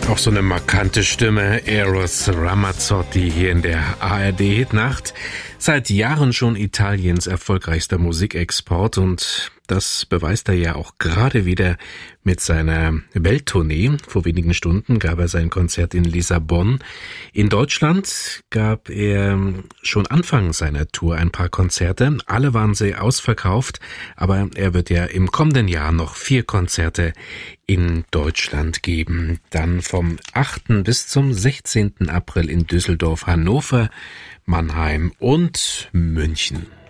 Auch so eine markante Stimme, Eros Ramazzotti hier in der ARD-Hitnacht. Seit Jahren schon Italiens erfolgreichster Musikexport und das beweist er ja auch gerade wieder mit seiner Welttournee. Vor wenigen Stunden gab er sein Konzert in Lissabon. In Deutschland gab er schon Anfang seiner Tour ein paar Konzerte. Alle waren sie ausverkauft, aber er wird ja im kommenden Jahr noch 4 Konzerte in Deutschland geben. Dann vom 8. bis zum 16. April in Düsseldorf, Hannover, Mannheim und München.